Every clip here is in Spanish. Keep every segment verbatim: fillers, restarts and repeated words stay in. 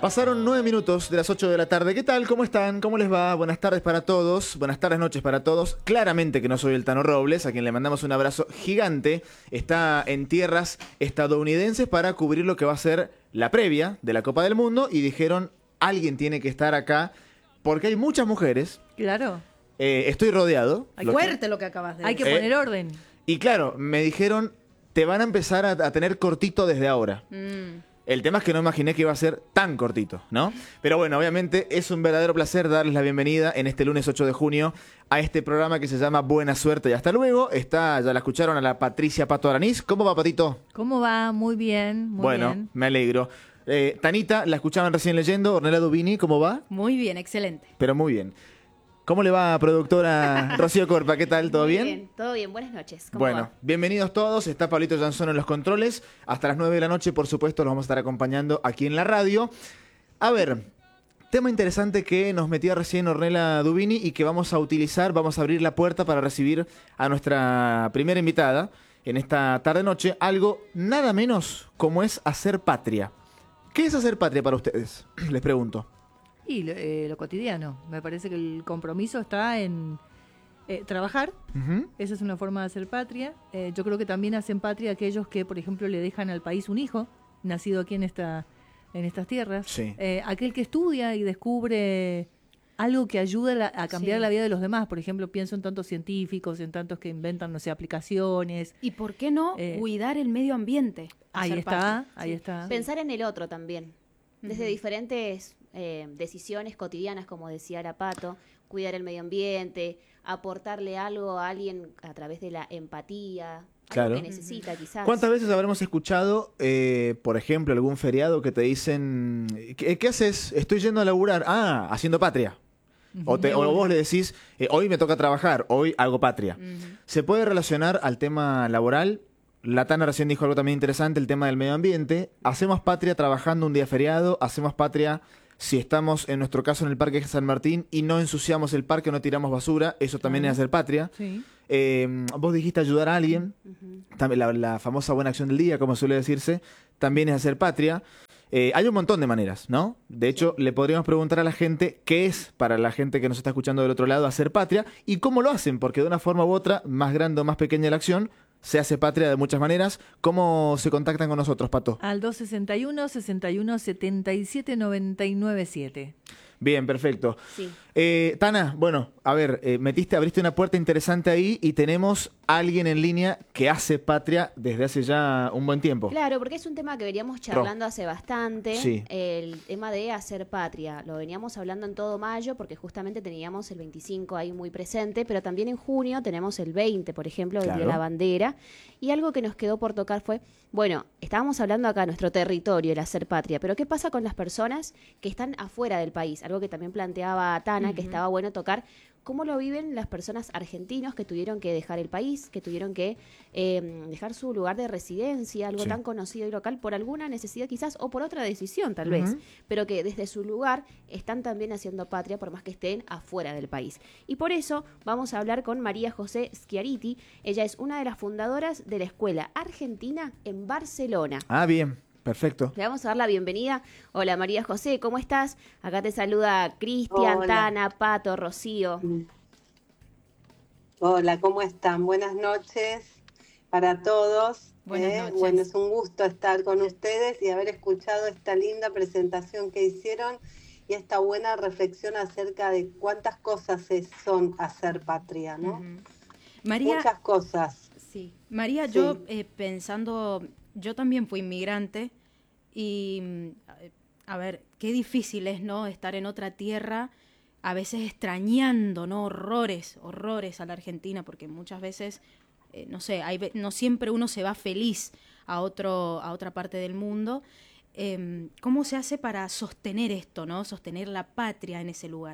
Pasaron nueve minutos de las ocho de la tarde. ¿Qué tal? ¿Cómo están? ¿Cómo les va? Buenas tardes para todos. Buenas tardes, noches para todos. Claramente que no soy el Tano Robles, a quien le mandamos un abrazo gigante. Está en tierras estadounidenses para cubrir lo que va a ser la previa de la Copa del Mundo. Y dijeron, alguien tiene que estar acá porque hay muchas mujeres. Claro. Eh, estoy rodeado. Hay Lo fuerte que... lo que acabas de Hay decir. que Eh, poner orden. Y claro, me dijeron, te van a empezar a, a tener cortito desde ahora. Mm. El tema es que no imaginé que iba a ser tan cortito, ¿no? Pero bueno, obviamente es un verdadero placer darles la bienvenida en este lunes ocho de junio a este programa que se llama Buena Suerte y hasta luego. Está, ya la escucharon, a la Patricia Pato Aranís. ¿Cómo va, Patito? ¿Cómo va? Muy bien, muy bueno, bien. me alegro. Eh, Tanita, la escuchaban recién leyendo. Ornella Dubini, ¿cómo va? Muy bien, excelente. Pero muy bien. ¿Cómo le va, productora Rocío Corpa? ¿Qué tal? ¿Todo Muy bien? Todo bien, buenas noches. ¿Cómo Bueno, va? bienvenidos todos. Está Pablito Janzón en los controles. Hasta las nueve de la noche, por supuesto, los vamos a estar acompañando aquí en la radio. A ver, tema interesante que nos metía recién Ornella Dubini y que vamos a utilizar, vamos a abrir la puerta para recibir a nuestra primera invitada en esta tarde-noche. Algo nada menos como es hacer patria. ¿Qué es hacer patria para ustedes? Les pregunto. Y lo, eh, lo cotidiano. Me parece que el compromiso está en eh, trabajar. Ujú. Esa es una forma de hacer patria. Eh, yo creo que también hacen patria aquellos que, por ejemplo, le dejan al país un hijo, nacido aquí en esta en estas tierras. Sí. Eh, aquel que estudia y descubre algo que ayuda a, la- a cambiar Sí. la vida de los demás. Por ejemplo, pienso en tantos científicos, en tantos que inventan, no sé, aplicaciones. ¿Y por qué no Eh, cuidar el medio ambiente? Ahí Hacer está, parte. ahí está. Pensar en el otro también. Desde Ujú. diferentes eh, decisiones cotidianas, como decía la Pato, cuidar el medio ambiente, aportarle algo a alguien a través de la empatía, algo Claro. que necesita quizás. ¿Cuántas veces habremos escuchado, eh, por ejemplo, algún feriado que te dicen, ¿qué, qué haces? Estoy yendo a laburar. Ah, haciendo patria. O, te- o vos le decís, eh, hoy me toca trabajar, hoy hago patria. Ujú. ¿Se puede relacionar al tema laboral? La Tana recién dijo algo también interesante, el tema del medio ambiente. ¿Hacemos patria trabajando un día feriado? ¿Hacemos patria si estamos, en nuestro caso, en el Parque San Martín y no ensuciamos el parque, no tiramos basura? Eso también Claro. es hacer patria. Sí. Eh, vos dijiste ayudar a alguien. Ujú. También la, la famosa buena acción del día, como suele decirse, también es hacer patria. Eh, hay un montón de maneras, ¿no? De hecho, le podríamos preguntar a la gente qué es para la gente que nos está escuchando del otro lado hacer patria y cómo lo hacen, porque de una forma u otra, más grande o más pequeña la acción, se hace patria de muchas maneras. ¿Cómo se contactan con nosotros, Pato? Al dos sesenta y uno, sesenta y uno, setenta y siete, noventa y nueve siete. Bien, perfecto. Sí. Eh, Tana, bueno, a ver, eh, metiste, abriste una puerta interesante ahí y tenemos a alguien en línea que hace patria desde hace ya un buen tiempo. Claro, porque es un tema que veníamos charlando hace bastante, Sí. el tema de hacer patria. Lo veníamos hablando en todo mayo porque justamente teníamos el veinticinco ahí muy presente, pero también en junio tenemos el veinte, por ejemplo, el Día de Claro. la Bandera. Y algo que nos quedó por tocar fue, bueno, estábamos hablando acá, nuestro territorio, el hacer patria, pero ¿qué pasa con las personas que están afuera del país? Algo que también planteaba Tana, que estaba bueno tocar. ¿Cómo lo viven las personas argentinos que tuvieron que dejar el país, que tuvieron que eh, dejar su lugar de residencia, algo Sí. tan conocido y local, por alguna necesidad quizás o por otra decisión tal vez, Ujú. pero que desde su lugar están también haciendo patria por más que estén afuera del país? Y por eso vamos a hablar con María José Schiariti. Ella es una de las fundadoras de la Escuela Argentina en Barcelona. Ah, bien, perfecto. Le vamos a dar la bienvenida. Hola María José, ¿cómo estás? Acá te saluda Cristian, Hola. Tana, Pato, Rocío. Hola, ¿cómo están? Buenas noches para todos. Buenas ¿eh? noches. Bueno, es un gusto estar con ustedes y haber escuchado esta linda presentación que hicieron y esta buena reflexión acerca de cuántas cosas es- son hacer patria, ¿no? Ujú. María, Muchas cosas. sí. María, Sí. yo eh, pensando, yo también fui inmigrante y, mm, a ver, qué difícil es, ¿no? Estar en otra tierra, a veces extrañando, ¿no? Horrores, horrores a la Argentina, porque muchas veces, eh, no sé, hay, ve- no siempre uno se va feliz a otro, a otra parte del mundo. Em, ¿cómo se hace para sostener esto, ¿no? Sostener la patria en ese lugar.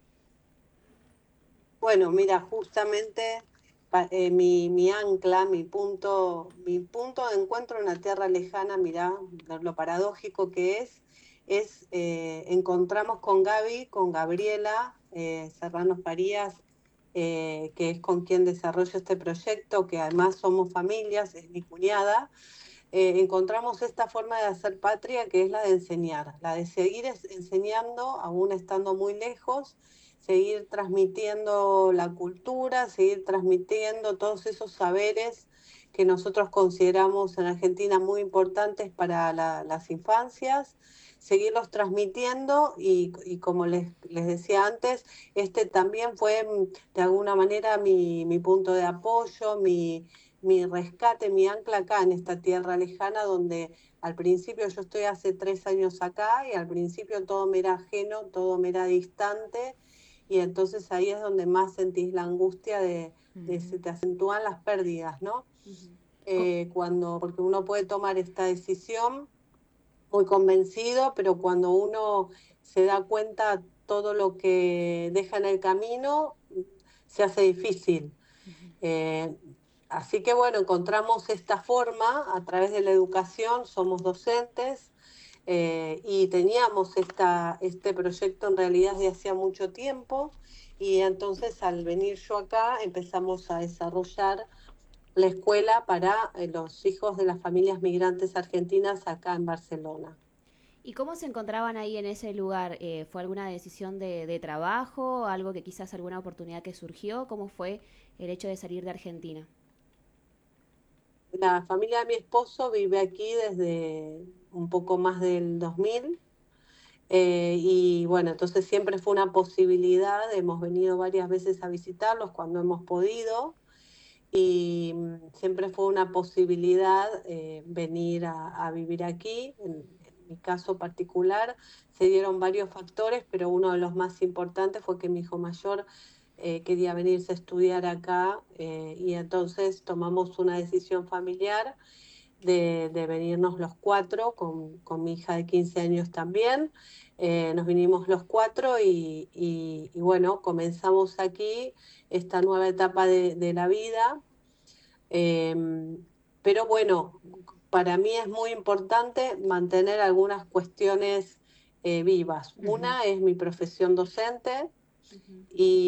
Bueno, mira, justamente pa- eh, mi, mi ancla, mi punto, mi punto de encuentro en la tierra lejana, mirá lo, lo paradójico que es, es eh, encontramos con Gaby, con Gabriela eh, Serrano Farías, eh, que es con quien desarrollo este proyecto, que además somos familias, es mi cuñada, eh, encontramos esta forma de hacer patria que es la de enseñar, la de seguir es, enseñando aún estando muy lejos, seguir transmitiendo la cultura, seguir transmitiendo todos esos saberes que nosotros consideramos en Argentina muy importantes para la, las infancias, seguirlos transmitiendo y, y como les, les decía antes, este también fue de alguna manera mi, mi punto de apoyo, mi, mi rescate, mi ancla acá en esta tierra lejana donde al principio yo estoy hace tres años acá y al principio todo me era ajeno, todo me era distante y entonces ahí es donde más sentís la angustia de, de se te acentúan las pérdidas, ¿no? Uh-huh. Eh, cuando, porque uno puede tomar esta decisión muy convencido, pero cuando uno se da cuenta todo lo que deja en el camino, se hace difícil. Uh-huh. Eh, así que bueno, encontramos esta forma a través de la educación, somos docentes, eh, y teníamos esta, este proyecto en realidad desde hacía mucho tiempo, y entonces al venir yo acá empezamos a desarrollar la escuela para eh, los hijos de las familias migrantes argentinas acá en Barcelona. ¿Y cómo se encontraban ahí en ese lugar? Eh, ¿Fue alguna decisión de, de trabajo, algo que quizás alguna oportunidad que surgió? ¿Cómo fue el hecho de salir de Argentina? La familia de mi esposo vive aquí desde un poco más del dos mil. Eh, y bueno, entonces siempre fue una posibilidad, hemos venido varias veces a visitarlos cuando hemos podido. Y siempre fue una posibilidad eh, venir a, a vivir aquí. En, en mi caso particular se dieron varios factores, pero uno de los más importantes fue que mi hijo mayor eh, quería venirse a estudiar acá eh, y entonces tomamos una decisión familiar de, de venirnos los cuatro, con, con mi hija de quince años también. Eh, nos vinimos los cuatro y, y, y bueno, comenzamos aquí esta nueva etapa de, de la vida. Eh, pero bueno, para mí es muy importante mantener algunas cuestiones eh, vivas. Uh-huh. Una es mi profesión docente uh-huh.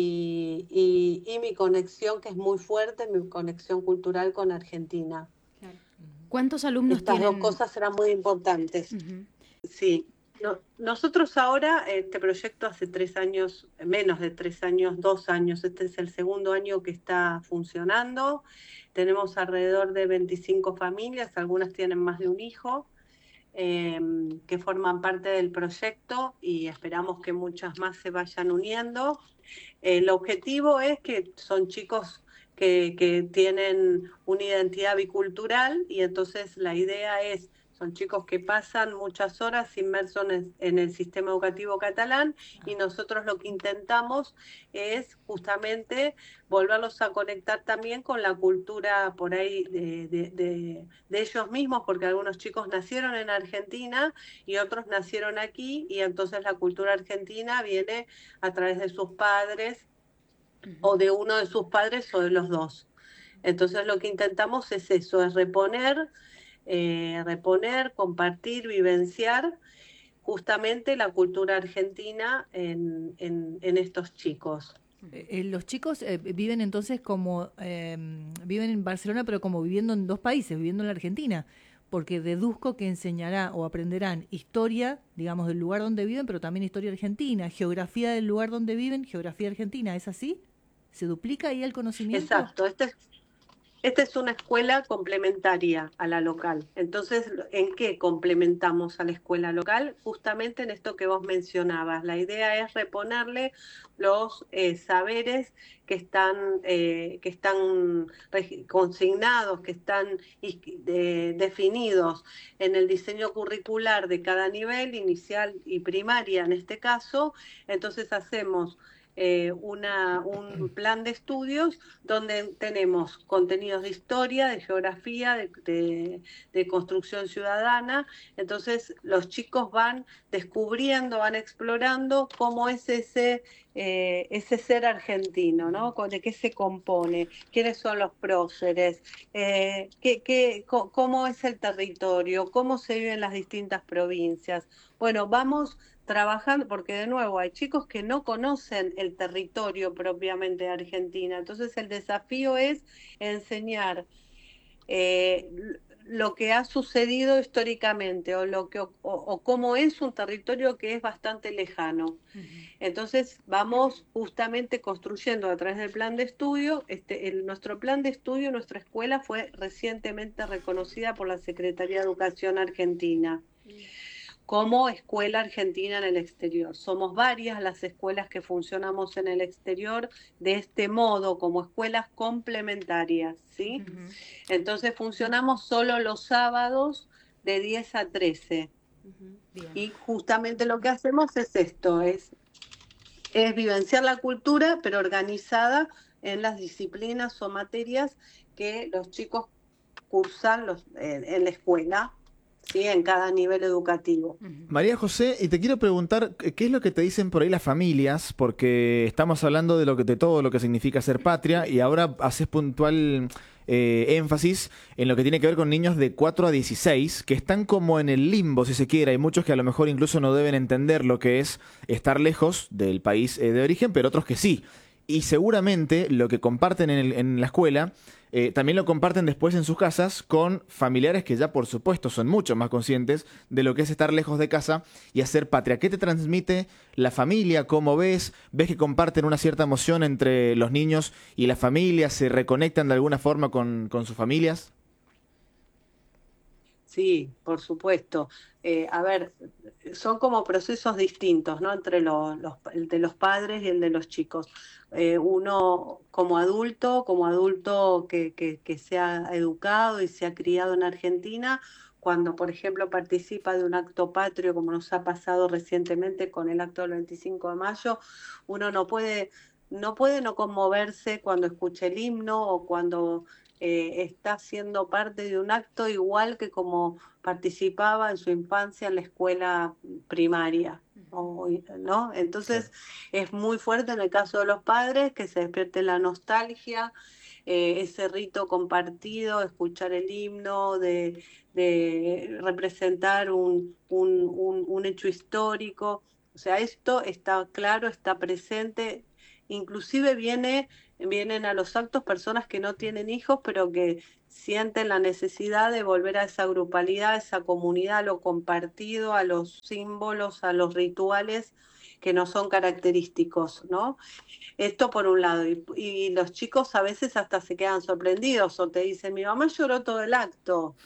y, y, y mi conexión, que es muy fuerte, mi conexión cultural con Argentina. Claro. ¿Cuántos alumnos Estas tienen? Estas dos cosas eran muy importantes. Uh-huh. Sí. No, nosotros ahora, este proyecto hace tres años, menos de tres años, dos años, este es el segundo año que está funcionando. Tenemos alrededor de veinticinco familias, algunas tienen más de un hijo, eh, que forman parte del proyecto y esperamos que muchas más se vayan uniendo. El objetivo es que son chicos que, que tienen una identidad bicultural y entonces la idea es son chicos que pasan muchas horas inmersos en, en el sistema educativo catalán y nosotros lo que intentamos es justamente volverlos a conectar también con la cultura por ahí de, de, de, de ellos mismos, porque algunos chicos nacieron en Argentina y otros nacieron aquí y entonces la cultura argentina viene a través de sus padres uh-huh. o de uno de sus padres o de los dos. Entonces lo que intentamos es eso, es reponer Eh, reponer, compartir, vivenciar justamente la cultura argentina en, en, en estos chicos. Eh, los chicos eh, viven entonces como, eh, viven en Barcelona pero como viviendo en dos países, viviendo en la Argentina, porque deduzco que enseñará o aprenderán historia, digamos, del lugar donde viven, pero también historia argentina, geografía del lugar donde viven, geografía argentina, ¿es así? ¿Se duplica ahí el conocimiento? Exacto, este es Esta es una escuela complementaria a la local. Entonces, ¿en qué complementamos a la escuela local? Justamente en esto que vos mencionabas. La idea es reponerle los eh, saberes que están, eh, que están consignados, que están eh, definidos en el diseño curricular de cada nivel, inicial y primaria en este caso. Entonces hacemos Eh, una, un plan de estudios donde tenemos contenidos de historia, de geografía, de, de, de construcción ciudadana. Entonces los chicos van descubriendo, van explorando cómo es ese, eh, ese ser argentino, ¿no? ¿De qué se compone? ¿Quiénes son los próceres? Eh, ¿qué, qué, co, ¿Cómo es el territorio? ¿Cómo se vive en las distintas provincias? Bueno, vamos trabajando, porque de nuevo hay chicos que no conocen el territorio propiamente de Argentina, entonces el desafío es enseñar eh, lo que ha sucedido históricamente o lo que o, o cómo es un territorio que es bastante lejano. Uh-huh. Entonces vamos justamente construyendo a través del plan de estudio. Este, el, nuestro plan de estudio, nuestra escuela fue recientemente reconocida por la Secretaría de Educación Argentina como escuela argentina en el exterior. Somos varias las escuelas que funcionamos en el exterior de este modo, como escuelas complementarias, ¿sí? Uh-huh. Entonces funcionamos solo los sábados de diez a trece. Uh-huh. Y justamente lo que hacemos es esto, es, es vivenciar la cultura, pero organizada en las disciplinas o materias que los chicos cursan los, en, en la escuela. Sí, en cada nivel educativo. María José, y te quiero preguntar, ¿qué es lo que te dicen por ahí las familias? Porque estamos hablando de, lo que, de todo lo que significa ser patria y ahora haces puntual eh, énfasis en lo que tiene que ver con niños de cuatro a dieciséis, que están como en el limbo, si se quiere. Hay muchos que a lo mejor incluso no deben entender lo que es estar lejos del país eh, de origen, pero otros que sí. Y seguramente lo que comparten en, el, en la escuela eh, también lo comparten después en sus casas con familiares que ya por supuesto son mucho más conscientes de lo que es estar lejos de casa y hacer patria. ¿Qué te transmite la familia? ¿Cómo ves? ¿Ves que comparten una cierta emoción entre los niños y la familia? ¿Se reconectan de alguna forma con, con sus familias? Sí, por supuesto. Eh, a ver, son como procesos distintos, ¿no? Entre los, los, el de los padres y el de los chicos. Eh, uno como adulto, como adulto que, que, que se ha educado y se ha criado en Argentina, cuando, por ejemplo, participa de un acto patrio, como nos ha pasado recientemente con el acto del veinticinco de mayo, uno no puede, no puede no conmoverse cuando escucha el himno o cuando Eh, está siendo parte de un acto igual que como participaba en su infancia en la escuela primaria, ¿no? Entonces sí. Es muy fuerte en el caso de los padres que se despierte la nostalgia, eh, ese rito compartido, escuchar el himno, de, de representar un, un, un, un hecho histórico. O sea, esto está claro, está presente, inclusive viene... Vienen a los actos personas que no tienen hijos, pero que sienten la necesidad de volver a esa grupalidad, a esa comunidad, a lo compartido, a los símbolos, a los rituales que no son característicos, ¿no? Esto por un lado. Y, y los chicos a veces hasta se quedan sorprendidos o te dicen, mi mamá lloró todo el acto.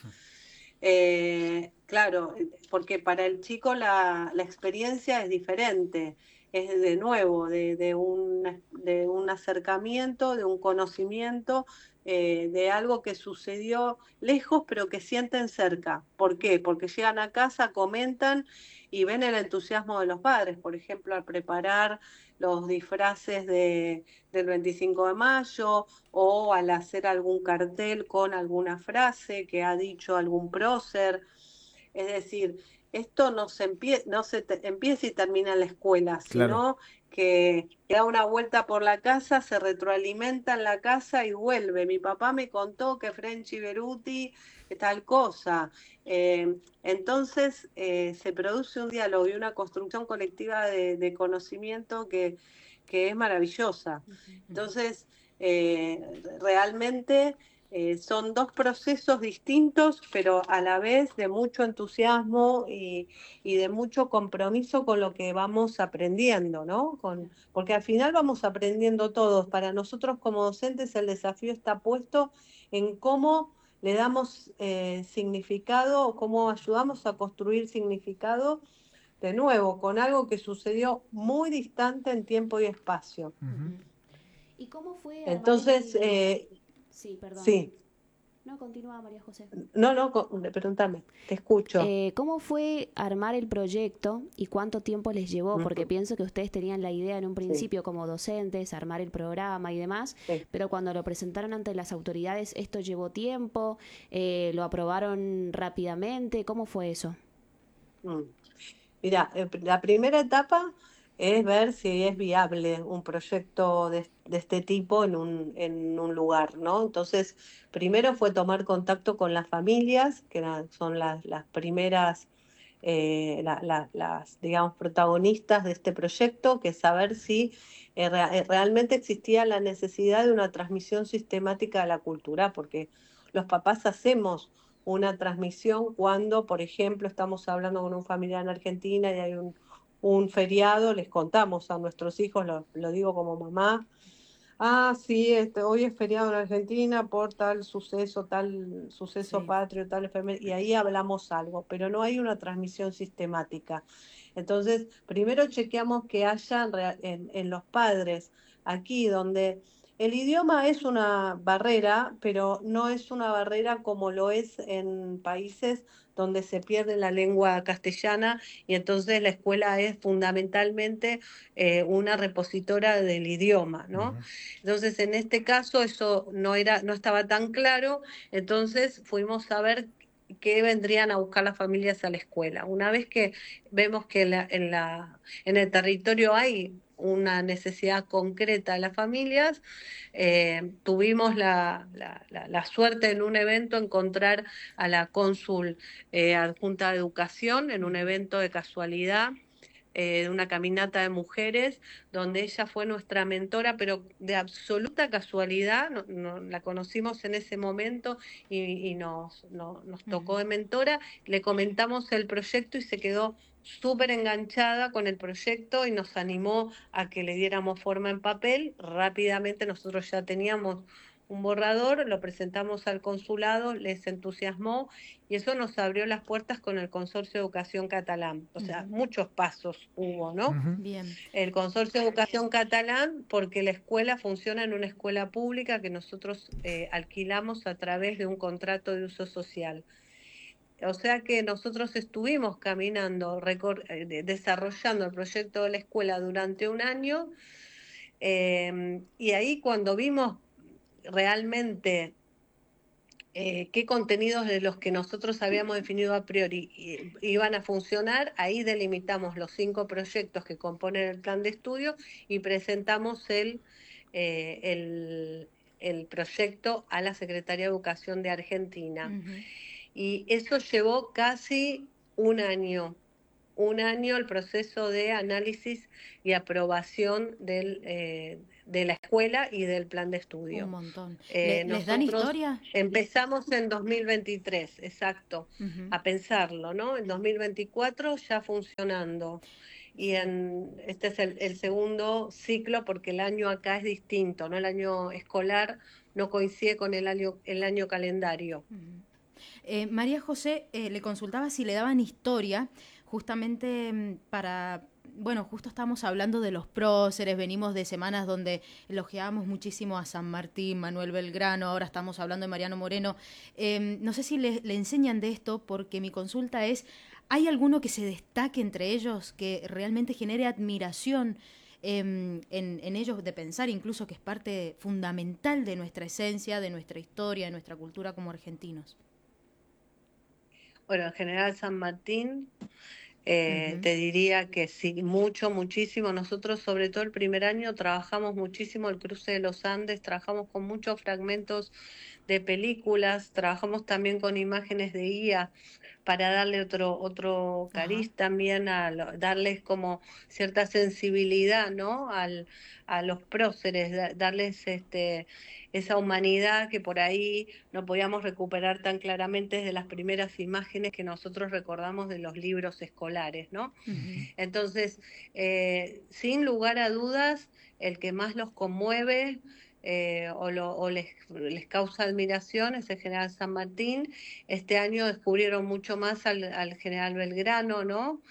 Eh, claro, porque para el chico la, la experiencia es diferente. Es de nuevo, de, de, un, de un acercamiento, de un conocimiento, eh, de algo que sucedió lejos, pero que sienten cerca. ¿Por qué? Porque llegan a casa, comentan y ven el entusiasmo de los padres, por ejemplo, al preparar los disfraces de, del veinticinco de mayo o al hacer algún cartel con alguna frase que ha dicho algún prócer. Es decir, esto no se, empie no se te empieza y termina en la escuela, sino claro. que da una vuelta por la casa, se retroalimenta en la casa y vuelve. Mi papá me contó que Frenchi Beruti, tal cosa. Eh, entonces eh, se produce un diálogo y una construcción colectiva de, de conocimiento que, que es maravillosa. Entonces, eh, realmente... Eh, son dos procesos distintos, pero a la vez de mucho entusiasmo y, y de mucho compromiso con lo que vamos aprendiendo, ¿no? Con, porque al final vamos aprendiendo todos. Para nosotros como docentes el desafío está puesto en cómo le damos eh, significado o cómo ayudamos a construir significado de nuevo, con algo que sucedió muy distante en tiempo y espacio. Uh-huh. ¿Y cómo fue? Entonces... Eh, Sí, perdón. Sí. No, continúa María José. No, no, pregúntame, te escucho. Eh, ¿Cómo fue armar el proyecto y cuánto tiempo les llevó? Uh-huh. Porque pienso que ustedes tenían la idea en un principio sí. como docentes, armar el programa y demás, sí. pero cuando lo presentaron ante las autoridades, ¿esto llevó tiempo? Eh, ¿Lo aprobaron rápidamente? ¿Cómo fue eso? Mm. Mira, la primera etapa es ver si es viable un proyecto de, de este tipo en un, en un lugar, ¿no? Entonces, primero fue tomar contacto con las familias, que eran, son las, las primeras, eh, la, la, las, digamos, protagonistas de este proyecto, que es saber si eh, re, realmente existía la necesidad de una transmisión sistemática de la cultura, porque los papás hacemos una transmisión cuando, por ejemplo, estamos hablando con un familiar en Argentina y hay un, un feriado, les contamos a nuestros hijos, lo, lo digo como mamá, ah, sí, este, hoy es feriado en Argentina por tal suceso, tal suceso Sí. patrio, tal enfermedad, y ahí hablamos algo, pero no hay una transmisión sistemática. Entonces, primero chequeamos que haya en, rea- en- en los padres, aquí donde el idioma es una barrera, pero no es una barrera como lo es en países donde se pierde la lengua castellana y entonces la escuela es fundamentalmente eh, una repositora del idioma, ¿no? Ujú. Entonces, en este caso eso no era, no estaba tan claro, entonces fuimos a ver qué vendrían a buscar las familias a la escuela. Una vez que vemos que la- en la, en el territorio hay una necesidad concreta de las familias, eh, tuvimos la, la- la- la suerte en un evento encontrar a la cónsul eh, adjunta de educación en un evento de casualidad, eh, de una caminata de mujeres, donde ella fue nuestra mentora, pero de absoluta casualidad, no, no- la conocimos en ese momento y, y nos, no- nos tocó de mentora, le comentamos el proyecto y se quedó súper enganchada con el proyecto y nos animó a que le diéramos forma en papel. Rápidamente nosotros ya teníamos un borrador, lo presentamos al consulado, les entusiasmó y eso nos abrió las puertas con el Consorcio de Educación Catalán. O sea, Ujú. muchos pasos hubo, ¿no? Ujú. Bien. El Consorcio de Educación Catalán, porque la escuela funciona en una escuela pública que nosotros eh, alquilamos a través de un contrato de uso social. O sea que nosotros estuvimos caminando, recor- eh, de- desarrollando el proyecto de la escuela durante un año, eh, y ahí cuando vimos realmente eh, qué contenidos de los que nosotros habíamos definido a priori i- iban a funcionar, ahí delimitamos los cinco proyectos que componen el plan de estudio y presentamos el, eh, el, el proyecto a la Secretaría de Educación de Argentina. Ujú. Y eso llevó casi un año, un año el proceso de análisis y aprobación del, eh, de la escuela y del plan de Un estudio. montón. Eh, ¿Le- ¿Les dan nosotros historia? empezamos en dos mil veintitrés, exacto, Ujú. a pensarlo, ¿no? En dos mil veinticuatro ya funcionando. Y Sí. en, este es el, el segundo ciclo porque el año acá es distinto, ¿no? El año escolar no coincide con el año, el año calendario. Ujú. Eh, María José, eh, le consultaba si le daban historia, justamente mm, para, bueno, justo estamos hablando de los próceres, venimos de semanas donde elogiábamos muchísimo a San Martín, Manuel Belgrano, ahora estamos hablando de Mariano Moreno. Eh, no sé si le, le enseñan de esto, porque mi consulta es, ¿hay alguno que se destaque entre ellos, que realmente genere admiración em, en, en ellos, de pensar incluso que es parte fundamental de nuestra esencia, de nuestra historia, de nuestra cultura como argentinos? Bueno, en general San Martín, eh, Ujú. te diría que sí, mucho, muchísimo. Nosotros, sobre todo el primer año, trabajamos muchísimo el cruce de los Andes, trabajamos con muchos fragmentos de películas, trabajamos también con imágenes de guía para darle otro, otro Ajá. cariz también, a lo- darles como cierta sensibilidad, ¿no? Al, a los próceres, da- darles este, esa humanidad que por ahí no podíamos recuperar tan claramente desde las primeras imágenes que nosotros recordamos de los libros escolares, ¿no? Ujú. Entonces, eh, sin lugar a dudas, el que más los conmueve eh, o, lo- o les, les causa admiración es el general San Martín. Este año descubrieron mucho más al, al general Belgrano, ¿no?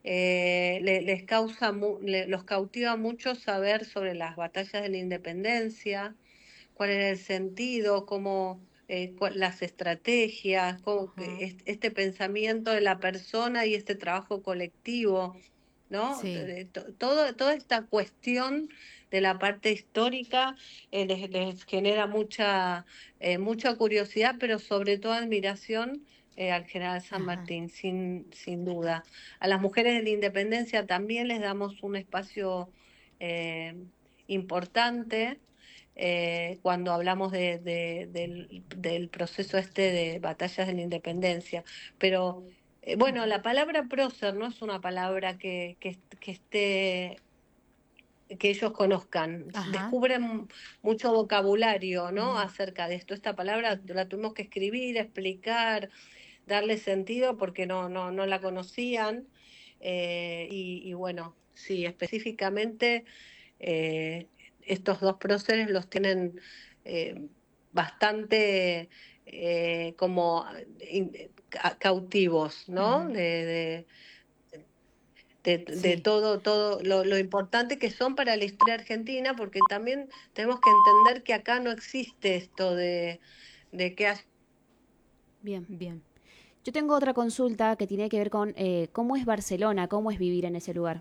Eh, le- les causa, mu- le- los cautiva mucho saber sobre las batallas de la independencia, cuál era el sentido, cómo eh, cuál- las estrategias, cómo Ajá. que est- este pensamiento de la persona y este trabajo colectivo, ¿no? De- Sí. de to- todo, toda esta cuestión de la parte histórica eh, les, les genera mucha, eh, mucha curiosidad, pero sobre todo admiración eh, al general San Ajá. Martín, sin, sin duda. A las mujeres de la independencia también les damos un espacio eh, importante eh, cuando hablamos de, de- del, del proceso este de batallas de la independencia. Pero eh, bueno, la palabra prócer no es una palabra que, que, que esté que ellos conozcan. Ajá. Descubren mucho vocabulario, ¿no? Mm. acerca de esto. Esta palabra la tuvimos que escribir, explicar, darle sentido porque no, no, no la conocían. Eh, y, y bueno, sí, específicamente eh, estos dos próceres los tienen eh, bastante eh, como in, ca, cautivos, ¿no? Uh-huh. de, de De, sí. de todo, todo lo, lo importante que son para la historia argentina, porque también tenemos que entender que acá no existe esto de, de que hace... Bien, bien. Yo tengo otra consulta que tiene que ver con eh, cómo es Barcelona, cómo es vivir en ese lugar.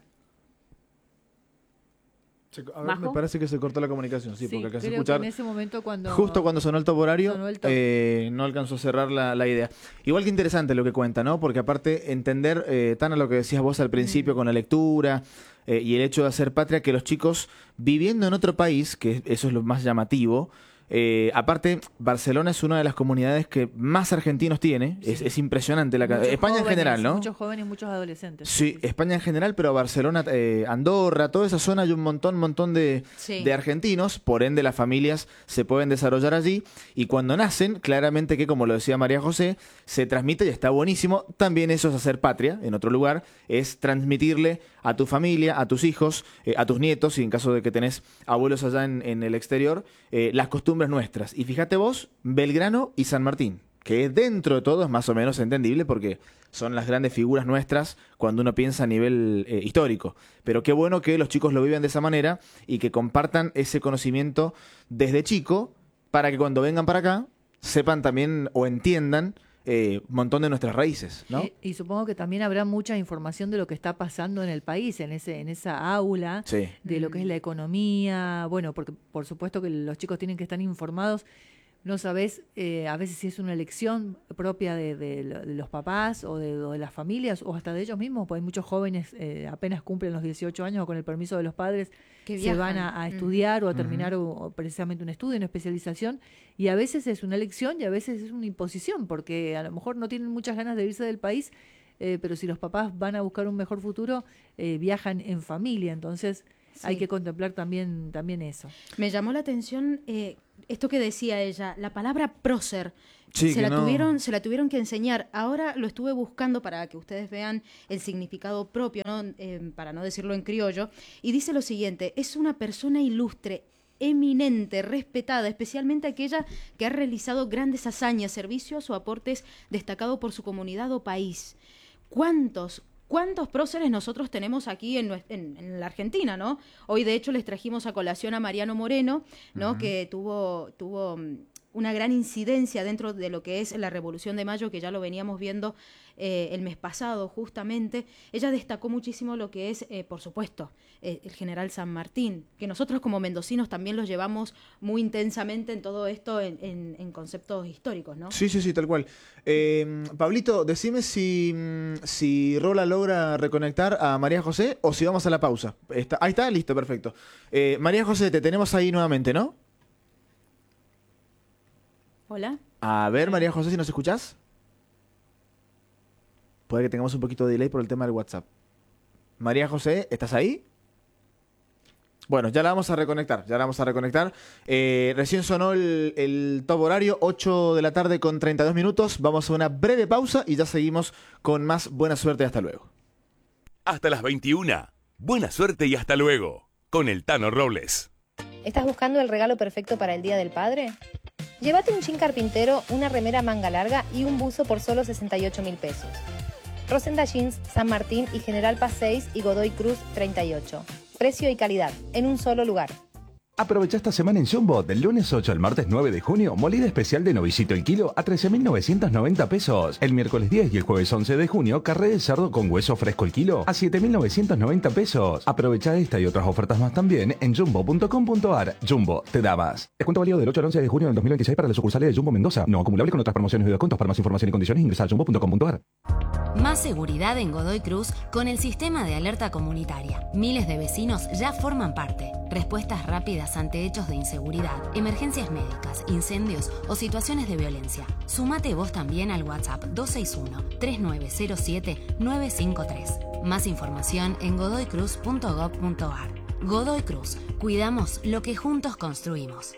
Se, a ver, me parece que se cortó la comunicación, sí, sí porque alcancé a creo escuchar. Que en ese momento cuando justo cuando sonó el top horario, sonó el top. Eh, no alcanzó a cerrar la, la idea. Igual que interesante lo que cuenta, ¿no? Porque aparte, entender, eh, Tana, lo que decías vos al principio mm. con la lectura eh, y el hecho de hacer patria, que los chicos viviendo en otro país, que eso es lo más llamativo. Eh, aparte, Barcelona es una de las comunidades que más argentinos tiene. Sí. Es, es impresionante. La España jóvenes, en general, ¿no? Muchos jóvenes y muchos adolescentes. Sí, sí, España en general, pero Barcelona, eh, Andorra, toda esa zona hay un montón, montón de, sí. de argentinos. Por ende, las familias se pueden desarrollar allí. Y cuando nacen, claramente que, como lo decía María José, se transmite y está buenísimo. También eso es hacer patria en otro lugar. Es transmitirle a tu familia, a tus hijos, eh, a tus nietos, y en caso de que tenés abuelos allá en, en el exterior, eh, las costumbres nuestras. Y fíjate vos, Belgrano y San Martín, que dentro de todo es más o menos entendible porque son las grandes figuras nuestras cuando uno piensa a nivel eh, histórico. Pero qué bueno que los chicos lo vivan de esa manera y que compartan ese conocimiento desde chico para que cuando vengan para acá sepan también o entiendan eh, un montón de nuestras raíces, ¿no? Y, y supongo que también habrá mucha información de lo que está pasando en el país, en ese en esa aula, sí. de lo que es la economía, bueno, porque por supuesto que los chicos tienen que estar informados. No sabés eh, a veces si es una elección propia de, de, de los papás o de, o de las familias o hasta de ellos mismos, porque hay muchos jóvenes eh, apenas cumplen los dieciocho años o con el permiso de los padres que se van a, a estudiar uh-huh. o a terminar uh-huh. o, o precisamente un estudio, una especialización, y a veces es una elección y a veces es una imposición, porque a lo mejor no tienen muchas ganas de irse del país, eh, pero si los papás van a buscar un mejor futuro, eh, viajan en familia, entonces sí. hay que contemplar también, también eso. Me llamó la atención eh, esto que decía ella, la palabra prócer. Sí, se, la no. tuvieron, se la tuvieron que enseñar. Ahora lo estuve buscando para que ustedes vean el significado propio, ¿no? Eh, para no decirlo en criollo. Y dice lo siguiente: es una persona ilustre, eminente, respetada, especialmente aquella que ha realizado grandes hazañas, servicios o aportes destacados por su comunidad o país. ¿Cuántos? ¿Cuántos próceres nosotros tenemos aquí en, en, en la Argentina, ¿no? Hoy, de hecho, les trajimos a colación a Mariano Moreno, ¿no? Uh-huh. Que tuvo, tuvo una gran incidencia dentro de lo que es la Revolución de Mayo, que ya lo veníamos viendo eh, el mes pasado, justamente. Ella destacó muchísimo lo que es, eh, por supuesto, eh, el general San Martín, que nosotros como mendocinos también los llevamos muy intensamente en todo esto, en, en, en conceptos históricos, ¿no? Sí, sí, sí, tal cual. Eh, Pablito, decime si, si Rola logra reconectar a María José o si vamos a la pausa. Está, ahí está, listo, perfecto. Eh, María José, te tenemos ahí nuevamente, ¿no? Hola. A ver, María José, si nos escuchás. Puede que tengamos un poquito de delay por el tema del WhatsApp. María José, ¿estás ahí? Bueno, ya la vamos a reconectar, ya la vamos a reconectar. Eh, recién sonó el, el top horario, ocho de la tarde con treinta y dos minutos. Vamos a una breve pausa y ya seguimos con más buena suerte. Hasta luego. Hasta las veintiuna. Buena suerte y hasta luego. Con el Tano Robles. ¿Estás buscando el regalo perfecto para el Día del Padre? Llévate un jean carpintero, una remera manga larga y un buzo por solo sesenta y ocho mil pesos. Rosenda Jeans, San Martín y General Paz seis y Godoy Cruz treinta y ocho. Precio y calidad, en un solo lugar. Aprovecha esta semana en Jumbo, del lunes ocho al martes nueve de junio, molida especial de novicito el kilo a trece mil novecientos noventa pesos. El miércoles diez y el jueves once de junio, carré de cerdo con hueso fresco el kilo a siete mil novecientos noventa pesos. Aprovecha esta y otras ofertas más también en jumbo punto com punto ar. Jumbo, te da más. Descuento válido del ocho al once de junio del dos mil veintiséis para las sucursales de Jumbo Mendoza. No acumulable con otras promociones y descuentos. Para más información y condiciones ingresa a jumbo punto com punto ar. Más seguridad en Godoy Cruz con el sistema de alerta comunitaria. Miles de vecinos ya forman parte. Respuestas rápidas ante hechos de inseguridad, emergencias médicas, incendios o situaciones de violencia. Sumate vos también al WhatsApp dos seis uno, tres nueve cero siete, nueve cinco tres. Más información en godoy cruz punto gob punto ar. Godoy Cruz, cuidamos lo que juntos construimos.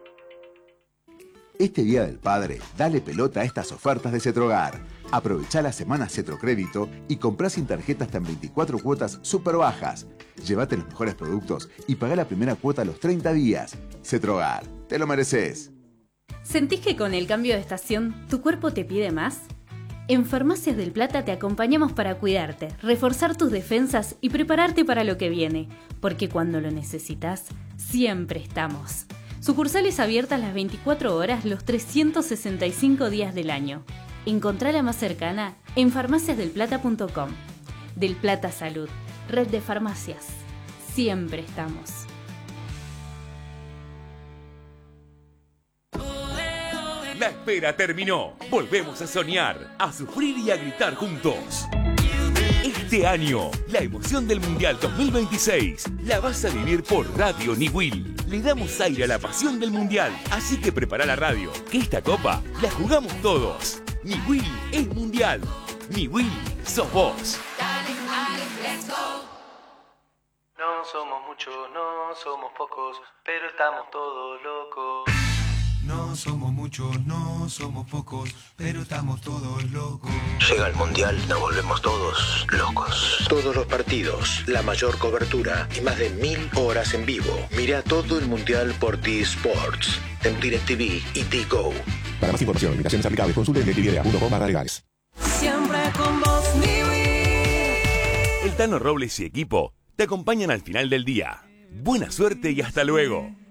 Este Día del Padre, dale pelota a estas ofertas de Cetrogar. Aprovecha la semana Cetrocrédito y comprá sin tarjeta hasta en veinticuatro cuotas súper bajas. Llévate los mejores productos y pagá la primera cuota a los treinta días. Cetrogar, te lo mereces. ¿Sentís que con el cambio de estación tu cuerpo te pide más? En Farmacias del Plata te acompañamos para cuidarte, reforzar tus defensas y prepararte para lo que viene, porque cuando lo necesitas, siempre estamos. Sucursales abiertas las veinticuatro horas los trescientos sesenta y cinco días del año. Encontrá la más cercana en farmacias del plata punto com. Del Plata Salud, red de farmacias. Siempre estamos. La espera terminó. Volvemos a soñar, a sufrir y a gritar juntos. Este año, la emoción del Mundial dos mil veintiséis la vas a vivir por Radio Niwil. Le damos aire a la pasión del Mundial, así que prepara la radio, que esta copa la jugamos todos. Niwil es Mundial. Niwil sos vos. No somos muchos, no somos pocos, pero estamos todos locos. No somos muchos, no somos pocos, pero estamos todos locos. Llega el Mundial, nos volvemos todos locos. Todos los partidos, la mayor cobertura y más de mil horas en vivo. Mira todo el Mundial por T-Sports, en DirecTV y T-Go. Para más información, limitaciones aplicables, consulte en directv punto com barra legales. Siempre con vos, Niwil. El Tano Robles y equipo te acompañan al final del día. Buena suerte y hasta luego.